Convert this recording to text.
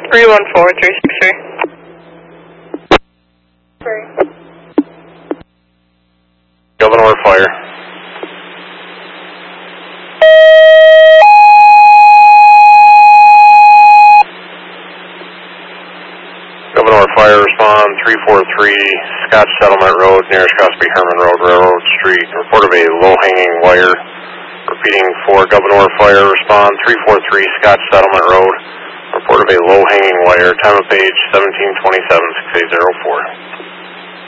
Governor Fire. Governor Fire, respond 343 Scotch Settlement Road, nearest Cosby Herman Road, Railroad Street. Report of a low-hanging wire. Repeating for Governor Fire, respond 343 Scotch Settlement Road. Report of a low-hanging wire. Time of page 1727, 6804.